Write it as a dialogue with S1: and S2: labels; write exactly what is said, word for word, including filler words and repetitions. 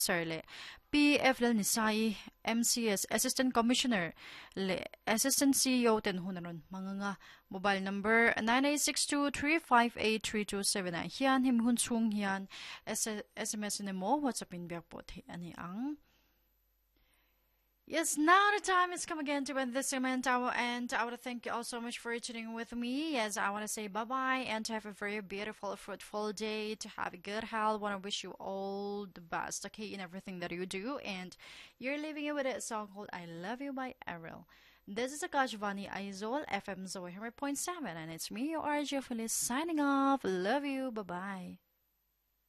S1: le P F L ni sai M C S Assistant Commissioner le Assistant C E O ten hunaron mga nga mobile number nine eight six two three five eight three two seven nine hian him hun chung hian S M S ni mo WhatsApp in biak po thi ani ang. Yes, now the time has come again to end this segment. I will end. I want to thank you all so much for tuning with me. Yes, I want to say bye-bye and to have a very beautiful, fruitful day, to have a good health. I want to wish you all the best, okay, in everything that you do. And you're leaving it with a song called I Love You by Ariel. This is Akashvani Aizol, F M Zoe one hundred point seven, and it's me, your R J Feliz, signing off. Love you. Bye-bye.